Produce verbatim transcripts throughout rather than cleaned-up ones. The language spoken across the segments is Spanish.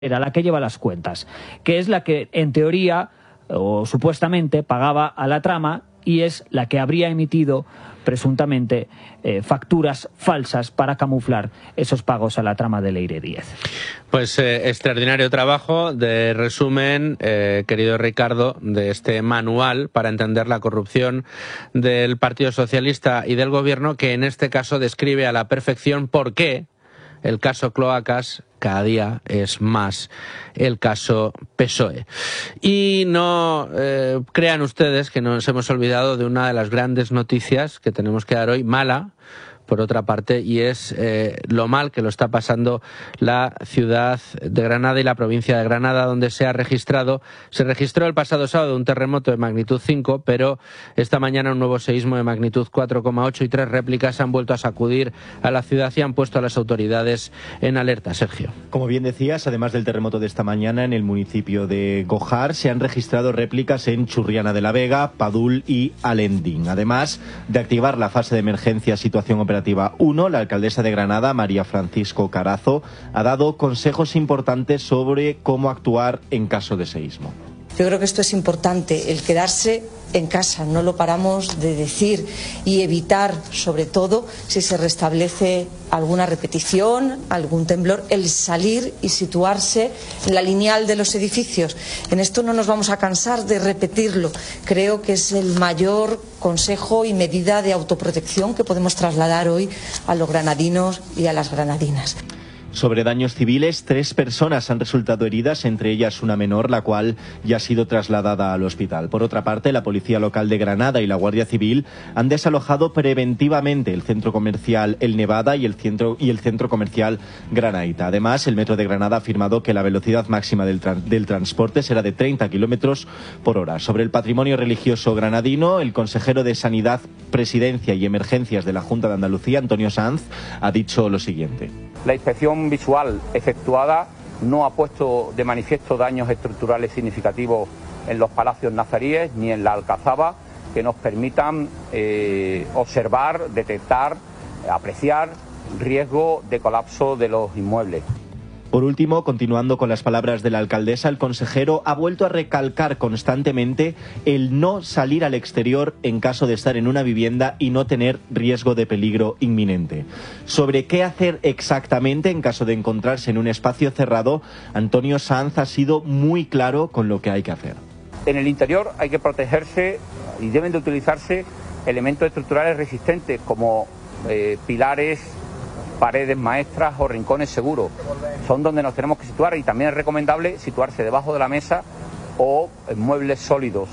era la que lleva las cuentas, que es la que en teoría o supuestamente pagaba a la trama y es la que habría emitido presuntamente eh, facturas falsas para camuflar esos pagos a la trama de Leire Díez. Pues eh, extraordinario trabajo de resumen, eh, querido Ricardo, de este manual para entender la corrupción del Partido Socialista y del Gobierno, que en este caso describe a la perfección por qué el caso Cloacas cada día es más el caso P S O E. Y no eh, crean ustedes que nos hemos olvidado de una de las grandes noticias que tenemos que dar hoy, mala, por otra parte, y es eh, lo mal que lo está pasando la ciudad de Granada y la provincia de Granada, donde se ha registrado, se registró el pasado sábado un terremoto de magnitud cinco, pero esta mañana un nuevo seísmo de magnitud cuatro coma ocho y tres réplicas han vuelto a sacudir a la ciudad y han puesto a las autoridades en alerta. Sergio. Como bien decías, además del terremoto de esta mañana en el municipio de Gojar, se han registrado réplicas en Churriana de la Vega, Padul y Alendín. Además de activar la fase de emergencia situación operativa uno, la alcaldesa de Granada, María Francisco Carazo, ha dado consejos importantes sobre cómo actuar en caso de seísmo. Yo creo que esto es importante, el quedarse en casa, no lo paramos de decir, y evitar, sobre todo, si se restablece alguna repetición, algún temblor, el salir y situarse en la lineal de los edificios. En esto no nos vamos a cansar de repetirlo. Creo que es el mayor consejo y medida de autoprotección que podemos trasladar hoy a los granadinos y a las granadinas. Sobre daños civiles, tres personas han resultado heridas, entre ellas una menor, la cual ya ha sido trasladada al hospital. Por otra parte, la Policía Local de Granada y la Guardia Civil han desalojado preventivamente el centro comercial El Nevada y el centro, y el centro comercial Granaita. Además, el Metro de Granada ha afirmado que la velocidad máxima del, tra- del transporte será de treinta kilómetros por hora. Sobre el patrimonio religioso granadino, el consejero de Sanidad, Presidencia y Emergencias de la Junta de Andalucía, Antonio Sanz, ha dicho lo siguiente. La inspección visual efectuada no ha puesto de manifiesto daños estructurales significativos en los palacios nazaríes ni en la Alcazaba que nos permitan eh, observar, detectar, apreciar riesgo de colapso de los inmuebles. Por último, continuando con las palabras de la alcaldesa, el consejero ha vuelto a recalcar constantemente el no salir al exterior en caso de estar en una vivienda y no tener riesgo de peligro inminente. Sobre qué hacer exactamente en caso de encontrarse en un espacio cerrado, Antonio Sanz ha sido muy claro con lo que hay que hacer. En el interior hay que protegerse y deben de utilizarse elementos estructurales resistentes como eh, pilares, paredes maestras o rincones seguros. Son donde nos tenemos que situar y también es recomendable situarse debajo de la mesa o en muebles sólidos.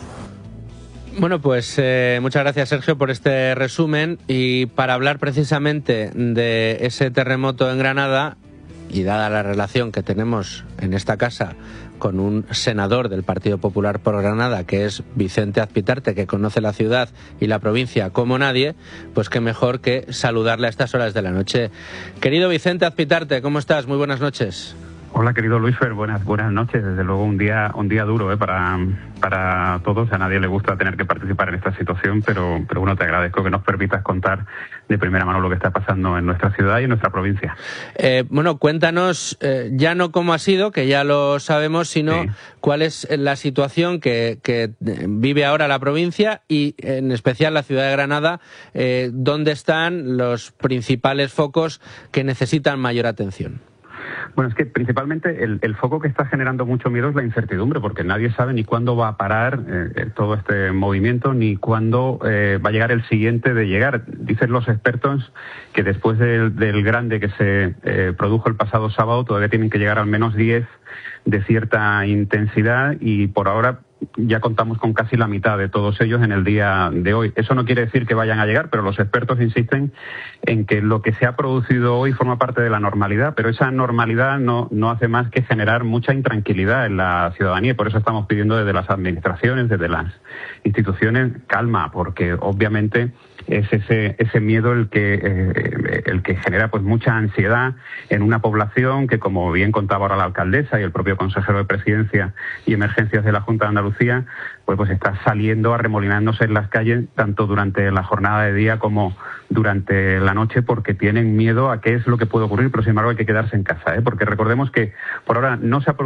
Bueno, pues eh, muchas gracias, Sergio, por este resumen. Y para hablar precisamente de ese terremoto en Granada, y dada la relación que tenemos en esta casa con un senador del Partido Popular por Granada, que es Vicente Azpitarte, que conoce la ciudad y la provincia como nadie, pues qué mejor que saludarle a estas horas de la noche. Querido Vicente Azpitarte, ¿cómo estás? Muy buenas noches. Hola, querido Luisfer, buenas buenas noches. Desde luego un día un día duro ¿eh? para para todos. A nadie le gusta tener que participar en esta situación, pero pero bueno, te agradezco que nos permitas contar de primera mano lo que está pasando en nuestra ciudad y en nuestra provincia. Eh, bueno, cuéntanos eh, ya no cómo ha sido, que ya lo sabemos, sino sí. cuál es la situación que, que vive ahora la provincia y en especial la ciudad de Granada, eh, dónde están los principales focos que necesitan mayor atención. Bueno, es que principalmente el, el foco que está generando mucho miedo es la incertidumbre, porque nadie sabe ni cuándo va a parar eh, todo este movimiento, ni cuándo eh, va a llegar el siguiente de llegar. Dicen los expertos que después del, del grande que se eh, produjo el pasado sábado, todavía tienen que llegar al menos diez de cierta intensidad y por ahora ya contamos con casi la mitad de todos ellos en el día de hoy. Eso no quiere decir que vayan a llegar, pero los expertos insisten en que lo que se ha producido hoy forma parte de la normalidad, pero esa normalidad no, no hace más que generar mucha intranquilidad en la ciudadanía y por eso estamos pidiendo desde las administraciones, desde las instituciones, calma, porque obviamente es ese ese miedo el que eh, el que genera pues mucha ansiedad en una población que, como bien contaba ahora la alcaldesa y el propio consejero de Presidencia y Emergencias de la Junta de Andalucía, Andalucía pues, pues está saliendo, arremolinándose en las calles, tanto durante la jornada de día como durante la noche, porque tienen miedo a qué es lo que puede ocurrir, pero sin embargo hay que quedarse en casa, ¿eh? Porque recordemos que por ahora no se ha